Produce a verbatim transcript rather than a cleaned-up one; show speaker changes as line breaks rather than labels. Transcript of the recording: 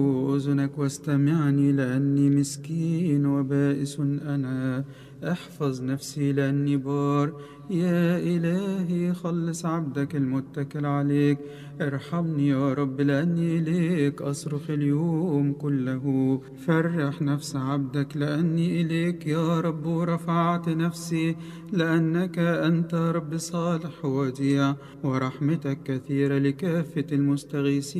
أذنك واستمعني لأني مسكين وبائس أنا. احفظ نفسي لأني بار، يا إلهي خلص عبدك المتكل عليك. ارحمني يا رب لأني إليك أصرخ اليوم كله. فرح نفس عبدك لأني إليك يا رب رفعت نفسي، لأنك أنت رب صالح وديع، ورحمتك كثيرة لكافة المستغيثين.